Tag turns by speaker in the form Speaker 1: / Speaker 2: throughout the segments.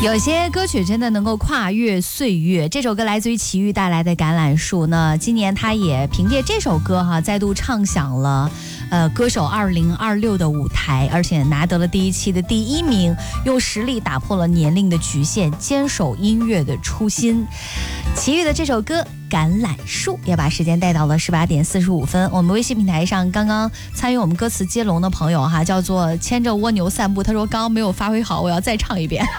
Speaker 1: 有些歌曲真的能够跨越岁月，这首歌来自于齐豫带来的《橄榄树》呢。今年他也凭借这首歌再度唱响了歌手2026的舞台，而且拿得了第一期的第1名，用实力打破了年龄的局限，坚守音乐的初心。齐豫的这首歌《橄榄树》也把时间带到了18点45分。我们微信平台上刚刚参与我们歌词接龙的朋友叫做牵着蜗牛散步，他说刚刚没有发挥好，我要再唱一遍。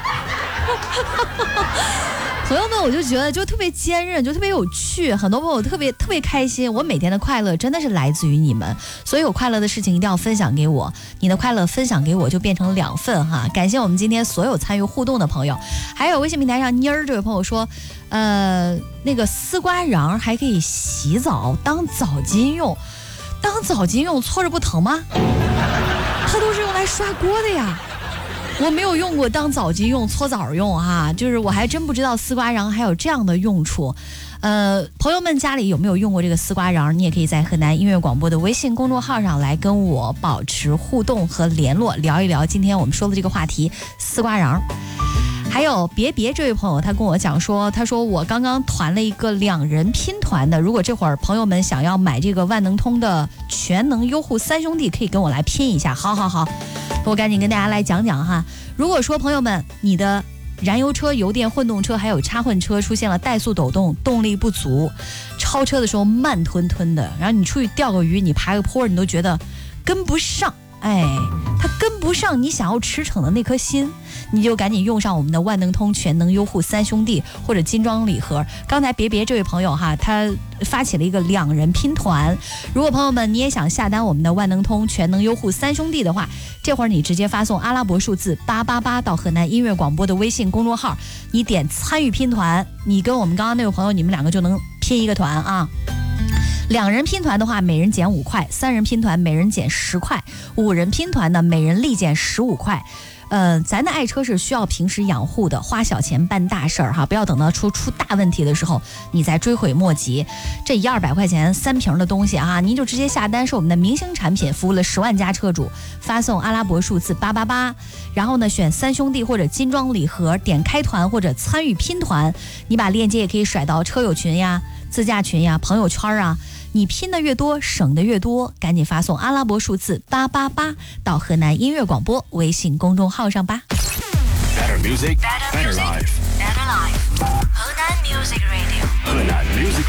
Speaker 1: 朋友们，我就觉得就特别坚韧，就特别有趣，很多朋友特别开心。我每天的快乐真的是来自于你们，所以有快乐的事情一定要分享给我，你的快乐分享给我就变成2份哈。感谢我们今天所有参与互动的朋友。还有微信平台上妮儿这位朋友说，那个丝瓜瓤还可以洗澡当澡巾用，当澡巾用搓着不疼吗？它都是用来刷锅的呀。我没有用过当澡巾用、搓澡用就是我还真不知道丝瓜瓤还有这样的用处。朋友们家里有没有用过这个丝瓜瓤？你也可以在河南音乐广播的微信公众号上来跟我保持互动和联络，聊一聊今天我们说的这个话题丝瓜瓤。还有别这位朋友，他跟我讲说，他说我刚刚团了一个2人拼团的，如果这会儿朋友们想要买这个万能通的全能优护3兄弟，可以跟我来拼一下。好，我赶紧跟大家来讲讲哈。如果说朋友们你的燃油车、油电混动车还有插混车出现了怠速抖动、动力不足，超车的时候慢吞吞的，然后你出去钓个鱼，你爬个坡，你都觉得跟不上，它跟不上你想要驰骋的那颗心，你就赶紧用上我们的万能通全能优护3兄弟或者精装礼盒。刚才别这位朋友他发起了一个2人拼团，如果朋友们你也想下单我们的万能通全能优护3兄弟的话，这会儿你直接发送阿拉伯数字888到河南音乐广播的微信公众号，你点参与拼团，你跟我们刚刚那位朋友，你们2个就能拼一个团啊。2人拼团的话，每人减5块；3人拼团每人减10块；5人拼团呢，每人立减15块。咱的爱车是需要平时养护的，花小钱办大事儿不要等到出大问题的时候你再追悔莫及。这100-200块钱3瓶的东西您就直接下单，是我们的明星产品，服务了10万家车主，发送阿拉伯数字888，然后呢选3兄弟或者精装礼盒，点开团或者参与拼团，你把链接也可以甩到车友群呀、自驾群呀、朋友圈你拼的越多省的越多，赶紧发送阿拉伯数字888到河南音乐广播微信公众号上吧。
Speaker 2: Better music, better life.
Speaker 3: Better life. 河南 Music Radio.
Speaker 2: 河南 Music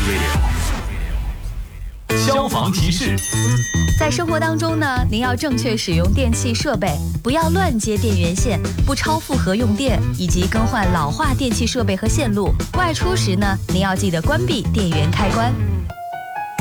Speaker 2: Radio. 消防提示：
Speaker 1: 在生活当中呢，您要正确使用电器设备，不要乱接电源线，不超负荷用电，以及更换老化电器设备和线路。外出时呢，您要记得关闭电源开关。